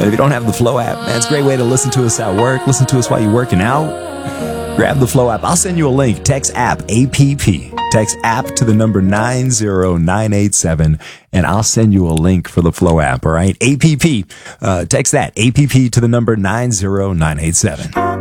And if you don't have the Flow app, man, it's a great way to listen to us at work. Listen to us while you're working out. Grab the Flow app. I'll send you a link. Text app, APP. Text app to the number 90987, and I'll send you a link for the Flow app, all right? APP. Text that, APP to the number 90987.